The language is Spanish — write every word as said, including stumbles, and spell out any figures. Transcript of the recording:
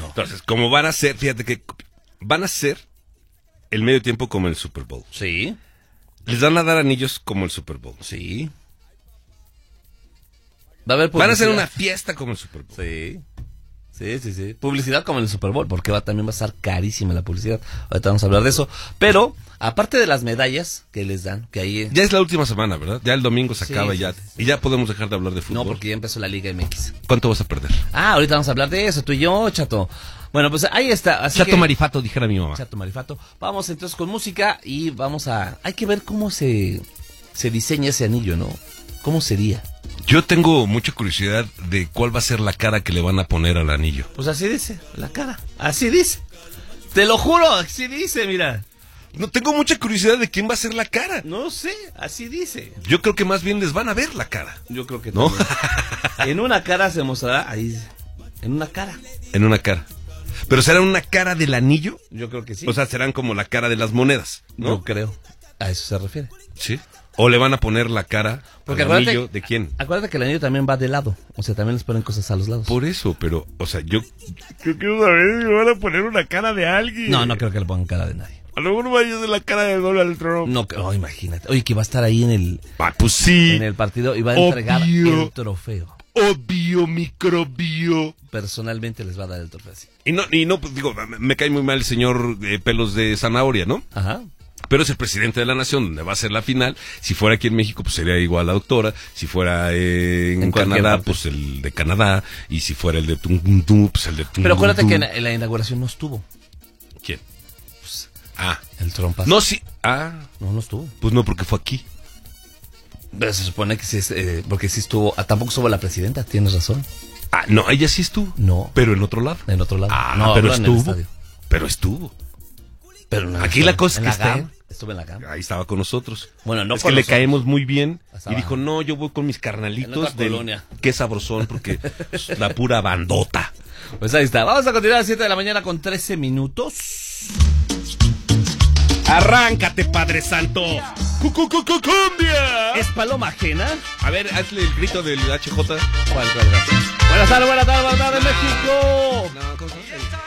no. Entonces, como van a ser, fíjate que van a ser el medio tiempo como el Super Bowl. Sí. Les van a dar anillos como el Super Bowl. Sí. Va a haber Van a hacer publicidad. una fiesta como el Super Bowl. Sí. Sí, sí, sí. Publicidad como en el Super Bowl, porque va, también va a estar carísima la publicidad. Ahorita vamos a hablar de eso. Pero, aparte de las medallas que les dan, que ahí... Ya es la última semana, ¿verdad? Ya el domingo se Sí, acaba sí, ya. sí, sí. Y ya podemos dejar de hablar de fútbol. No, porque ya empezó la Liga M X. ¿Cuánto vas a perder? Ah, ahorita vamos a hablar de eso, tú y yo, Chato. Bueno, pues ahí está. Así Chato que... Marifato, dijera mi mamá. Chato Marifato. Vamos entonces con música y vamos a... Hay que ver cómo se, se diseña ese anillo, ¿no? ¿Cómo sería? Yo tengo mucha curiosidad de cuál va a ser la cara que le van a poner al anillo. Pues así dice, la cara. Así dice. Te lo juro, así dice, mira. No tengo mucha curiosidad de quién va a ser la cara. No sé, así dice. Yo creo que más bien les van a ver la cara. Yo creo que ¿No? también. En una cara se mostrará, ahí, en una cara. En una cara. ¿Pero será una cara del anillo? Yo creo que sí. O sea, serán como la cara de las monedas, ¿no? Yo creo. A eso se refiere. Sí. ¿O le van a poner la cara Porque al acuérdate, anillo de quién? Acuérdate que el anillo también va de lado. O sea, también les ponen cosas a los lados. Por eso, pero, o sea, yo... Yo quiero saber si me van a poner una cara de alguien. No, no creo que le pongan cara de nadie. A lo mejor vaya a ser la cara de Donald Trump. No, que- oh, imagínate. Oye, que va a estar ahí en el, Ah, pues sí. en el partido y va a entregar Obvio. el trofeo. Obvio, microbio. Personalmente les va a dar el trofeo así. Y no, y no, pues digo, me, me cae muy mal el señor eh, pelos de zanahoria, ¿no? Ajá. Pero es el presidente de la nación, donde va a ser la final. Si fuera aquí en México, pues sería igual la doctora. Si fuera eh, en, En cualquier Canadá, parte. pues el de Canadá. Y si fuera el de Tum Tum Tum, pues el de Tum Pero acuérdate Tum que Tum. en la, en la inauguración no estuvo. ¿Quién? Ah. El trompas. No, sí. Ah, No, no estuvo. pues no, porque fue aquí. Pero se supone que sí, es, eh, porque sí estuvo. Ah, tampoco estuvo la presidenta, tienes razón. Ah, no, ella sí estuvo. No. Pero en otro lado. En otro lado. Ah, no, pero hablo en el estuvo. estadio. Pero estuvo. Pero no Aquí estuvo. la cosa es En que la está- GAM. Estuve en la GAM. Ahí estaba con nosotros. Bueno, no es con que le nosotros. caemos muy bien. Estaba- Y dijo, no, yo voy con mis En carnalitos otra del... colonia. Qué sabrosón, porque es la pura bandota. Pues ahí está. Vamos a continuar a las siete de la mañana con trece minutos. ¡Arráncate, Padre Santo! ¡Cucucucucumbia! ¿Es paloma ajena? A ver, hazle el grito del H J. ¿Cuál, cuál, cuál? Buenas tardes, buenas tardes, buenas tardes, México. No, ¿cómo se llama?